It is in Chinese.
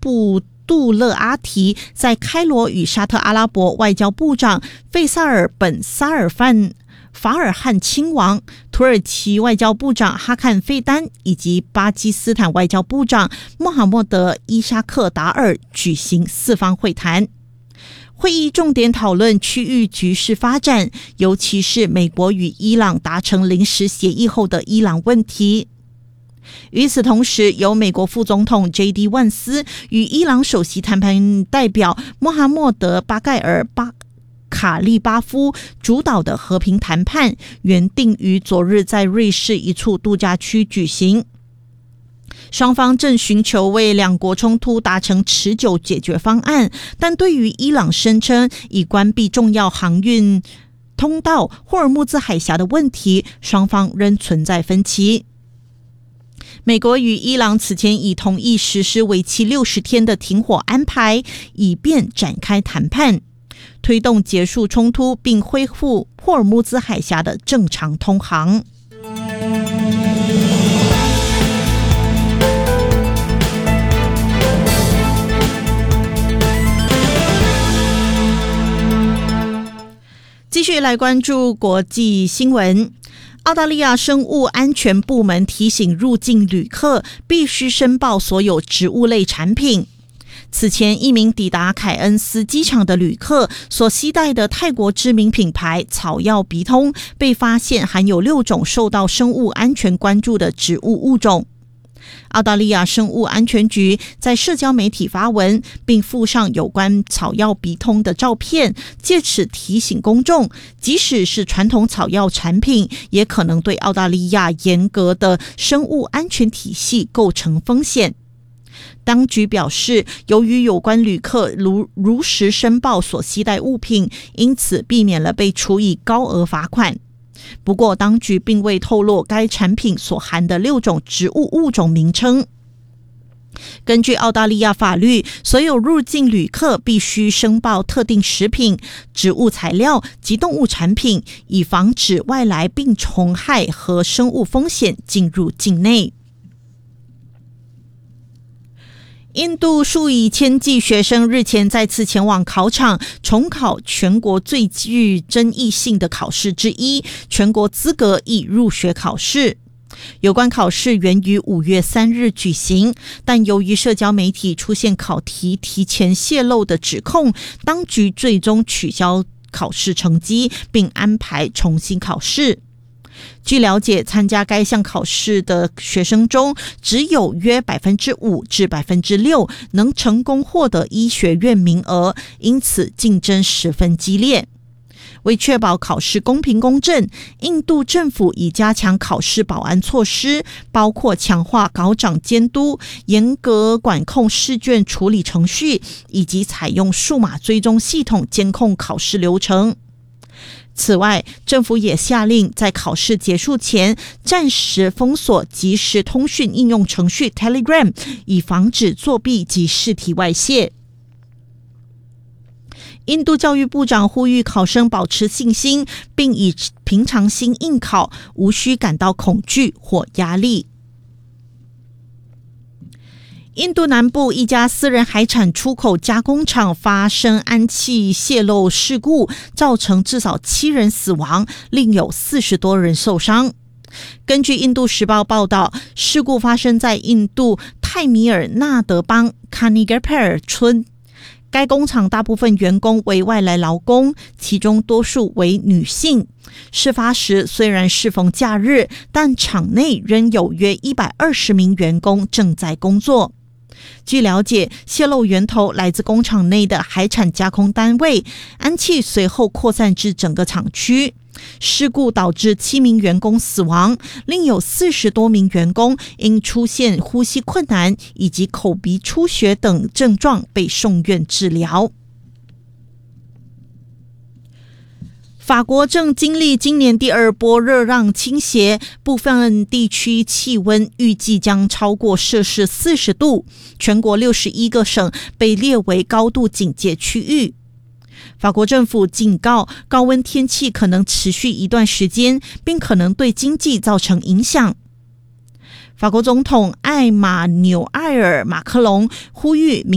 布杜勒阿提在开罗与沙特阿拉伯外交部长费萨尔本萨尔法尔汉亲王、土耳其外交部长哈坎费丹以及巴基斯坦外交部长穆罕默德伊沙克达尔举行四方会谈。会议重点讨论区域局势发展，尤其是美国与伊朗达成临时协议后的伊朗问题。与此同时，由美国副总统 J.D. 万斯与伊朗首席谈判代表穆罕默德巴盖尔卡利巴夫主导的和平谈判原定于昨日在瑞士一处度假区举行。双方正寻求为两国冲突达成持久解决方案，但对于伊朗声称已关闭重要航运通道霍尔木兹海峡的问题，双方仍存在分歧。美国与伊朗此前已同意实施为期60天的停火安排，以便展开谈判，推动结束冲突并恢复霍尔木兹海峡的正常通航。继续来关注国际新闻。澳大利亚生物安全部门提醒入境旅客必须申报所有植物类产品。此前，一名抵达凯恩斯机场的旅客所携带的泰国知名品牌草药鼻通被发现含有6种受到生物安全关注的植物物种。澳大利亚生物安全局在社交媒体发文，并附上有关草药鼻通的照片，借此提醒公众，即使是传统草药产品，也可能对澳大利亚严格的生物安全体系构成风险。当局表示，由于有关旅客如实申报所携带物品，因此避免了被处以高额罚款。不过，当局并未透露该产品所含的6种植物物种名称。根据澳大利亚法律，所有入境旅客必须申报特定食品、植物材料及动物产品，以防止外来病虫害和生物风险进入境内。印度数以千计学生日前再次前往考场，重考全国最具争议性的考试之一——全国资格役入学考试。有关考试原于5月3日举行，但由于社交媒体出现考题提前泄露的指控，当局最终取消考试成绩，并安排重新考试。据了解，参加该项考试的学生中，只有约 5% 至 6% 能成功获得医学院名额，因此竞争十分激烈。为确保考试公平公正，印度政府已加强考试保安措施，包括强化考场监督、严格管控试卷处理程序，以及采用数码追踪系统监控考试流程。此外，政府也下令在考试结束前暂时封锁即时通讯应用程序 Telegram， 以防止作弊及试题外泄。印度教育部长呼吁考生保持信心，并以平常心应考，无需感到恐惧或压力。印度南部一家私人海产出口加工厂发生氨气泄漏事故，造成至少7人死亡，另有40多人受伤。根据印度时报报道，事故发生在印度泰米尔纳德邦卡尼格佩尔村。该工厂大部分员工为外来劳工，其中多数为女性。事发时虽然适逢假日，但厂内仍有约120名员工正在工作。据了解，泄漏源头来自工厂内的海产加工单位，氨气随后扩散至整个厂区。事故导致7名员工死亡，另有40多名员工因出现呼吸困难以及口鼻出血等症状被送院治疗。法国正经历今年第2波热浪倾斜，部分地区气温预计将超过摄氏40度，全国61个省被列为高度警戒区域。法国政府警告，高温天气可能持续一段时间，并可能对经济造成影响。法国总统艾玛纽埃尔·马克龙呼吁